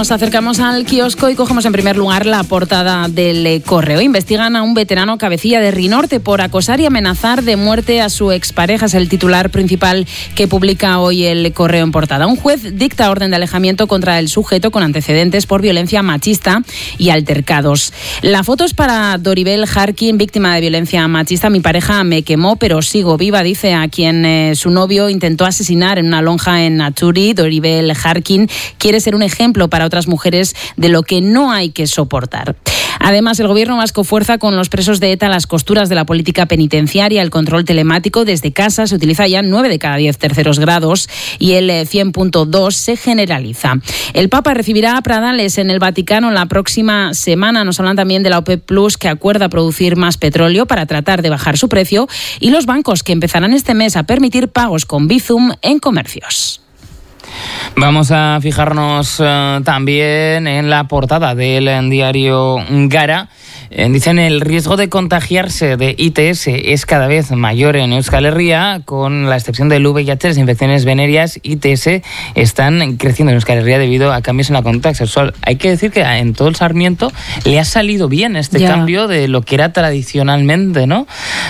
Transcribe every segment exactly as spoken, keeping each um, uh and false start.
Nos acercamos al kiosco y cogemos en primer lugar la portada del Correo. Investigan a un veterano cabecilla de Rinorte por acosar y amenazar de muerte a su expareja. Es el titular principal que publica hoy el Correo en portada. Un juez dicta orden de alejamiento contra el sujeto con antecedentes por violencia machista y altercados. La foto es para Doribel Harkin, víctima de violencia machista. Mi pareja me quemó, pero sigo viva, dice a quien eh, su novio intentó asesinar en una lonja en Aturi. Doribel Harkin quiere ser un ejemplo para otras mujeres de lo que no hay que soportar. Además, el gobierno vasco fuerza con los presos de ETA las costuras de la política penitenciaria. El control telemático desde casa se utiliza ya en nueve de cada diez terceros grados y el cien punto dos se generaliza. El Papa recibirá a Pradales en el Vaticano la próxima semana. Nos hablan también de la OPEP Plus, que acuerda producir más petróleo para tratar de bajar su precio, y los bancos, que empezarán este mes a permitir pagos con Bizum en comercios. Vamos a fijarnos uh, también en la portada del diario Gara. Eh, dicen el riesgo de contagiarse de I T S es cada vez mayor en Euskal Herria, con la excepción del V I H, las infecciones venéreas I T S están creciendo en Euskal Herria debido a cambios en la conducta sexual. Hay que decir que en todo el Sarmiento le ha salido bien este ya. cambio de lo que era tradicionalmente, ¿no?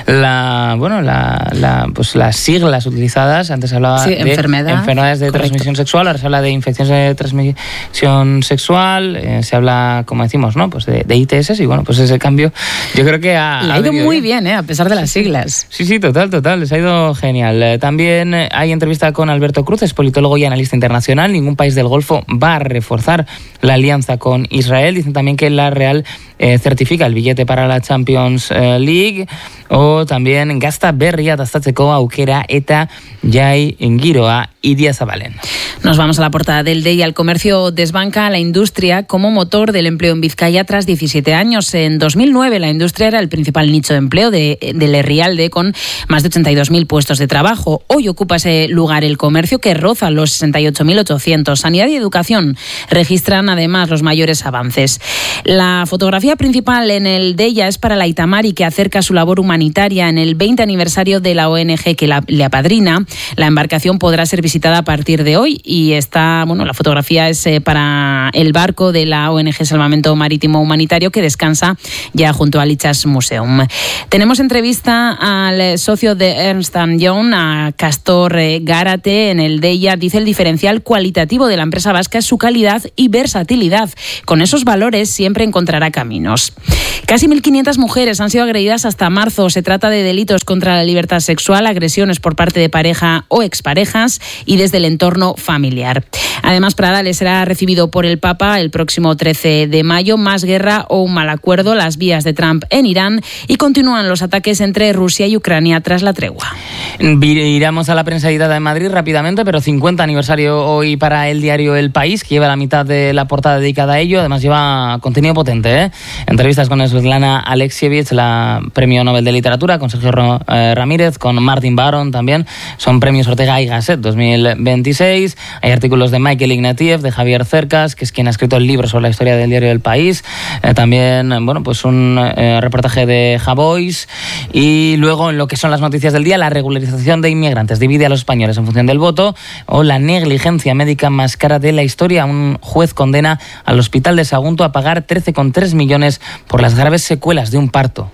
La, bueno, la, la, pues las siglas utilizadas, antes hablaba sí, de enfermedad. enfermedades de Correcto. transmisión sexual, ahora se habla de infecciones de transmisión sexual, eh, se habla, como decimos, ¿no? Pues de, de I T S, y bueno, pues ese cambio yo creo que ha, Le ha, ha ido muy bien, bien ¿eh? A pesar de las siglas. Sí, sí, total, total, les ha ido genial. Eh, también hay entrevista con Alberto Cruz, es politólogo y analista internacional. Ningún país del Golfo va a reforzar la alianza con Israel. Dicen también que la Real eh, certifica el billete para la Champions eh, League, o también gazta berria dastatzeko aukera eta jai giroa Idia Zabalen. Nos vamos a la portada del D I. El comercio desbanca a la industria como motor del empleo en Vizcaya tras diecisiete años. En dos mil nueve la industria era el principal nicho de empleo de, del Herrialde, con más de ochenta y dos mil puestos de trabajo. Hoy ocupa ese lugar el comercio, que roza los sesenta y ocho mil ochocientos. Sanidad y educación registran además los mayores avances. La fotografía principal en el D I A es para la Itamari, que acerca su labor humanitaria en el veinte aniversario de la O N G que la, le apadrina. La embarcación podrá ser visitada a partir de hoy y está, bueno, la fotografía es eh, para el barco de la O N G Salvamento Marítimo Humanitario, que descansa ya junto al Itxas Museum. Tenemos entrevista al socio de Ernst and Young, a Castor Gárate, en el D I A. Dice el diferencial cualitativo de la empresa vasca es su calidad y versatilidad. Con esos valores siempre encontrará caminos. Casi mil quinientas mujeres han sido agredidas hasta marzo. Se trata de delitos contra la libertad sexual, agresiones por parte de pareja o exparejas y desde el entorno familiar. Además, Pradales será recibido por el Papa el próximo trece de mayo. Más guerra o un mal acuerdo, las vías de Trump en Irán, y continúan los ataques entre Rusia y Ucrania tras la tregua. Iremos a la prensa editada en Madrid rápidamente, pero cincuenta aniversario hoy para el diario El País, que lleva la mitad de la portada dedicada a ello. Además lleva contenido potente, ¿eh? Entrevistas con Svetlana Alexievich, la premio Nobel de Literatura, con Sergio Ramírez, con Martin Baron también. Son premios Ortega y Gasset dos mil veintiséis. Hay artículos de Michael Ignatieff, de Javier Cercas, que es quien ha escrito el libro sobre la historia del diario El País. Eh, también, bueno, pues un eh, reportaje de Javois. Y luego, en lo que son las noticias del día, la regularización de inmigrantes divide a los españoles en función del voto, o la negligencia médica más cara de la historia. Un juez condena al Hospital de Sagunto a pagar trece coma tres millones por las graves secuelas de un parto.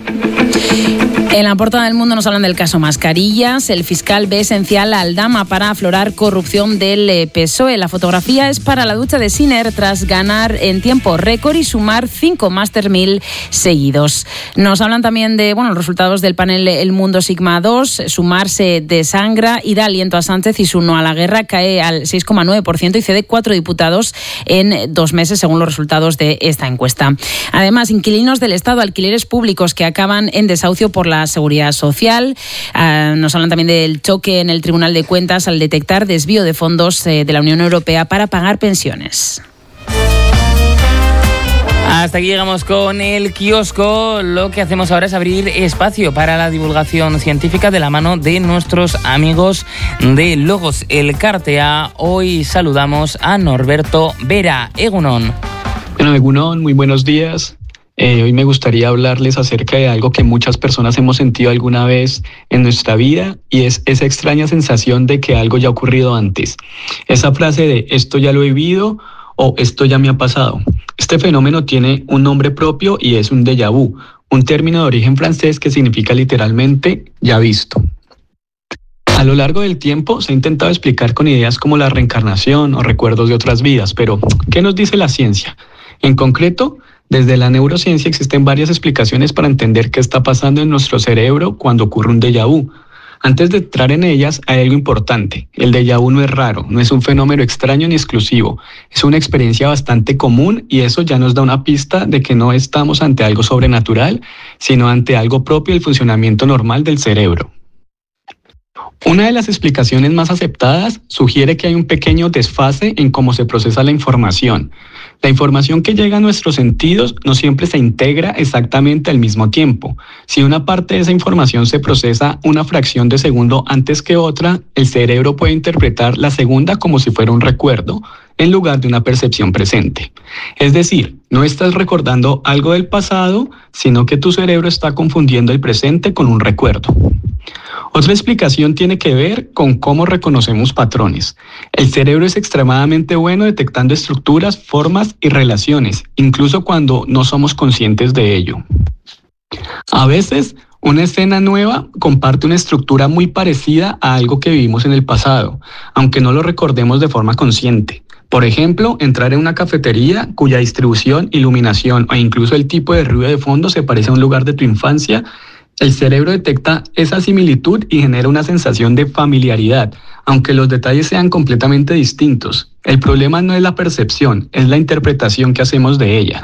En la portada del Mundo nos hablan del caso Mascarillas. El fiscal ve esencial a Aldama para aflorar corrupción del P S O E. La fotografía es para la ducha de Sinner tras ganar en tiempo récord y sumar cinco Master mil seguidos. Nos hablan también de, bueno, los resultados del panel El Mundo Sigma dos. Sumarse desangra y da aliento a Sánchez, y su no a la guerra cae al seis coma nueve por ciento y cede cuatro diputados en dos meses, según los resultados de esta encuesta. Además, inquilinos del Estado, alquileres públicos que acaban en desahucio por la Seguridad Social. Uh, nos hablan también del choque en el Tribunal de Cuentas al detectar desvío de fondos eh, de la Unión Europea para pagar pensiones. Hasta aquí llegamos con el kiosco. Lo que hacemos ahora es abrir espacio para la divulgación científica de la mano de nuestros amigos de Logos Elkartea. Hoy saludamos a Norberto Vera. Egunon. Bueno, Egunon, muy buenos días. Eh, hoy me gustaría hablarles acerca de algo que muchas personas hemos sentido alguna vez en nuestra vida, y es esa extraña sensación de que algo ya ha ocurrido antes. Esa frase de esto ya lo he vivido o esto ya me ha pasado. Este fenómeno tiene un nombre propio y es un déjà vu, un término de origen francés que significa literalmente ya visto. A lo largo del tiempo se ha intentado explicar con ideas como la reencarnación o recuerdos de otras vidas, pero ¿qué nos dice la ciencia? En concreto, desde la neurociencia existen varias explicaciones para entender qué está pasando en nuestro cerebro cuando ocurre un déjà vu. Antes de entrar en ellas, hay algo importante. El déjà vu no es raro, no es un fenómeno extraño ni exclusivo. Es una experiencia bastante común y eso ya nos da una pista de que no estamos ante algo sobrenatural, sino ante algo propio del funcionamiento normal del cerebro. Una de las explicaciones más aceptadas sugiere que hay un pequeño desfase en cómo se procesa la información. La información que llega a nuestros sentidos no siempre se integra exactamente al mismo tiempo. Si una parte de esa información se procesa una fracción de segundo antes que otra, el cerebro puede interpretar la segunda como si fuera un recuerdo, en lugar de una percepción presente. Es decir, no estás recordando algo del pasado, sino que tu cerebro está confundiendo el presente con un recuerdo. Otra explicación tiene que ver con cómo reconocemos patrones. El cerebro es extremadamente bueno detectando estructuras, formas y relaciones, incluso cuando no somos conscientes de ello. A veces, una escena nueva comparte una estructura muy parecida a algo que vivimos en el pasado, aunque no lo recordemos de forma consciente. Por ejemplo, entrar en una cafetería cuya distribución, iluminación o incluso el tipo de ruido de fondo se parece a un lugar de tu infancia. El cerebro detecta esa similitud y genera una sensación de familiaridad, aunque los detalles sean completamente distintos. El problema no es la percepción, es la interpretación que hacemos de ella.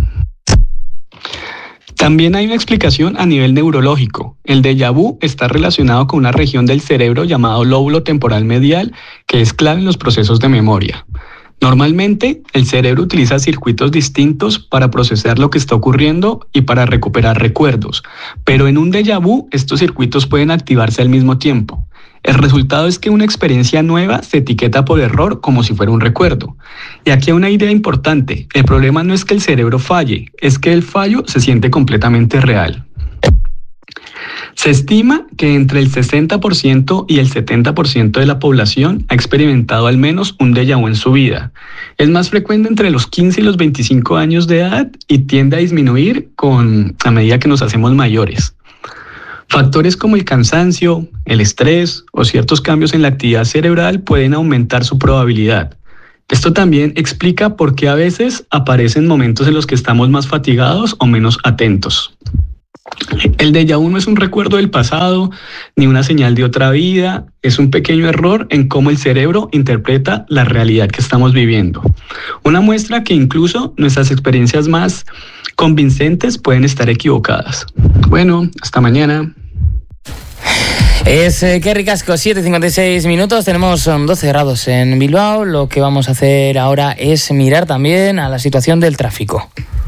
También hay una explicación a nivel neurológico. El déjà vu está relacionado con una región del cerebro llamado lóbulo temporal medial, que es clave en los procesos de memoria. Normalmente, el cerebro utiliza circuitos distintos para procesar lo que está ocurriendo y para recuperar recuerdos, pero en un déjà vu estos circuitos pueden activarse al mismo tiempo. El resultado es que una experiencia nueva se etiqueta por error como si fuera un recuerdo. Y aquí hay una idea importante: el problema no es que el cerebro falle, es que el fallo se siente completamente real. Se estima que entre el sesenta por ciento y el setenta por ciento de la población ha experimentado al menos un déjà vu en su vida. Es más frecuente entre los quince y los veinticinco años de edad y tiende a disminuir con, a medida que nos hacemos mayores. Factores como el cansancio, el estrés o ciertos cambios en la actividad cerebral pueden aumentar su probabilidad. Esto también explica por qué a veces aparecen momentos en los que estamos más fatigados o menos atentos. El déjà vu no es un recuerdo del pasado ni una señal de otra vida, es un pequeño error en cómo el cerebro interpreta la realidad que estamos viviendo. Una muestra que incluso nuestras experiencias más convincentes pueden estar equivocadas. Bueno, hasta mañana. Es eh, qué ricasco, siete cincuenta y seis minutos, tenemos doce grados en Bilbao. Lo que vamos a hacer ahora es mirar también a la situación del tráfico.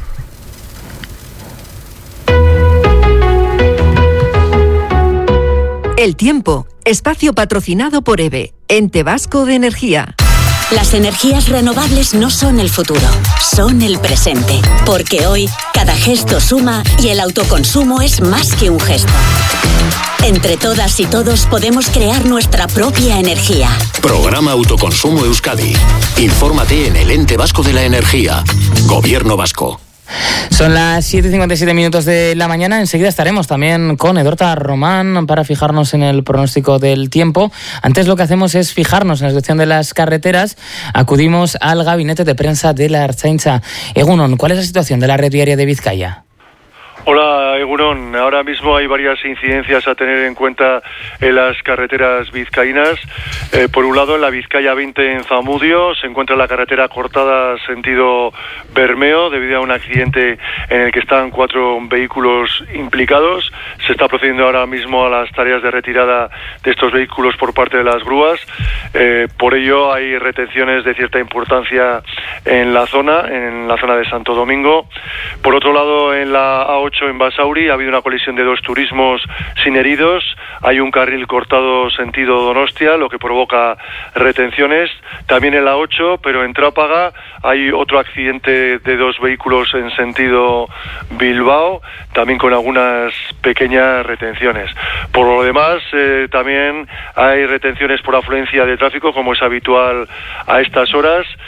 El tiempo, espacio patrocinado por E B E, Ente Vasco de Energía. Las energías renovables no son el futuro, son el presente. Porque hoy, cada gesto suma y el autoconsumo es más que un gesto. Entre todas y todos podemos crear nuestra propia energía. Programa Autoconsumo Euskadi. Infórmate en el Ente Vasco de la Energía. Gobierno Vasco. Son las siete cincuenta y siete minutos de la mañana. Enseguida estaremos también con Edorta Román para fijarnos en el pronóstico del tiempo. Antes lo que hacemos es fijarnos en la situación de las carreteras. Acudimos al gabinete de prensa de la Ertzaintza. Egunon, ¿cuál es la situación de la red viaria de Vizcaya? Hola, Egunon. Ahora mismo hay varias incidencias a tener en cuenta en las carreteras vizcaínas. Eh, por un lado, en la Vizcaya veinte en Zamudio se encuentra la carretera cortada sentido Bermeo debido a un accidente en el que están cuatro vehículos implicados. Se está procediendo ahora mismo a las tareas de retirada de estos vehículos por parte de las grúas. Eh, por ello hay retenciones de cierta importancia en la zona, en la zona de Santo Domingo. Por otro lado, en la A ocho en Basauri ha habido una colisión de dos turismos sin heridos. Hay un carril cortado sentido Donostia, lo que provoca retenciones. También en la ocho, pero en Trápaga, hay otro accidente de dos vehículos en sentido Bilbao, también con algunas pequeñas retenciones. Por lo demás, eh, también hay retenciones por afluencia de tráfico, como es habitual a estas horas.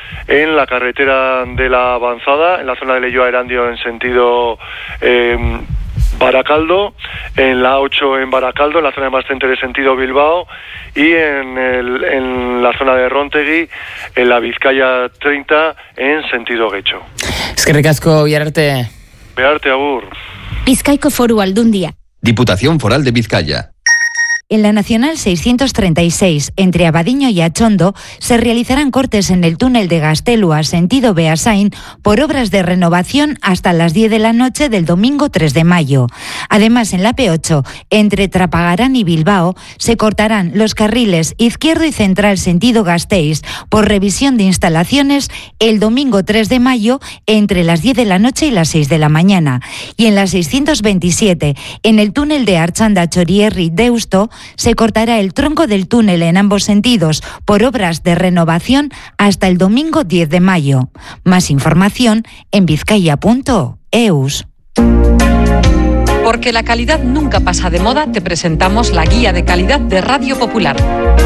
en la carretera de la Avanzada, en la zona de Leioa Erandio en sentido eh, Baracaldo, en la ocho en Baracaldo, en la zona de Mascenter en sentido Bilbao, y en, el, en la zona de Rontegui, en la Vizcaya treinta en sentido Getxo. Eskerrik asko, Biararte. Biararte, agur. Bizkaiko Foru Aldundia. Diputación Foral de Vizcaya. En la Nacional seiscientos treinta y seis, entre Abadiño y Achondo, se realizarán cortes en el túnel de Gaztelua, sentido Beasain, por obras de renovación hasta las diez de la noche del domingo tres de mayo. Además, en la P ocho, entre Trapagarán y Bilbao, se cortarán los carriles izquierdo y central sentido Gasteiz por revisión de instalaciones el domingo tres de mayo entre las diez de la noche y las seis de la mañana. Y en la seiscientos veintisiete, en el túnel de Archanda-Chorierri-Deusto, se cortará el tronco del túnel en ambos sentidos por obras de renovación hasta el domingo diez de mayo. Más información en vizcaya punto eus. Porque la calidad nunca pasa de moda, te presentamos la guía de calidad de Radio Popular.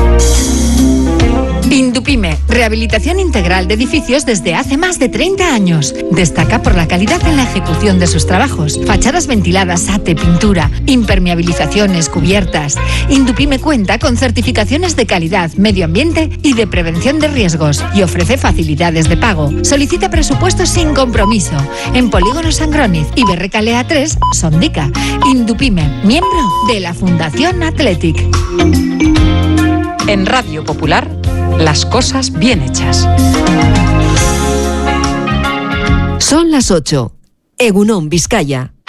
Indupime, rehabilitación integral de edificios desde hace más de treinta años. Destaca por la calidad en la ejecución de sus trabajos. Fachadas ventiladas, ate, pintura, impermeabilizaciones, cubiertas. Indupime cuenta con certificaciones de calidad, medio ambiente y de prevención de riesgos y ofrece facilidades de pago. Solicita presupuestos sin compromiso en Polígono Sangroniz y Berrecalea tres, Sondica. Indupime, miembro de la Fundación Athletic. En Radio Popular, las cosas bien hechas. Son las ocho. Egunon, Vizcaya.